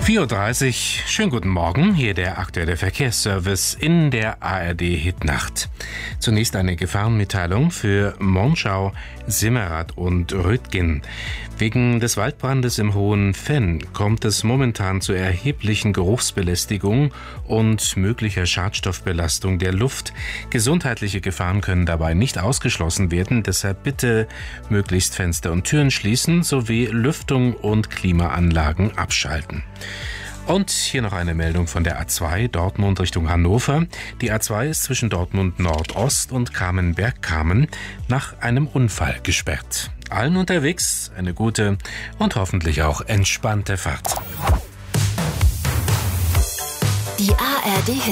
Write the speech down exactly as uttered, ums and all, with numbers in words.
vier Uhr dreißig, schönen guten Morgen, hier der aktuelle Verkehrsservice in der A R D-Hitnacht. Zunächst eine Gefahrenmitteilung für Monschau, Simmerath und Röttgen. Wegen des Waldbrandes im Hohen Venn kommt es momentan zu erheblichen Geruchsbelästigungen und möglicher Schadstoffbelastung der Luft. Gesundheitliche Gefahren können dabei nicht ausgeschlossen werden, deshalb bitte möglichst Fenster und Türen schließen sowie Lüftung und Klimaanlagen abschalten. Und hier noch eine Meldung von der A zwei Dortmund Richtung Hannover. Die A zwei ist zwischen Dortmund Nordost und Kamenberg-Kamen nach einem Unfall gesperrt. Allen unterwegs eine gute und hoffentlich auch entspannte Fahrt. Die A R D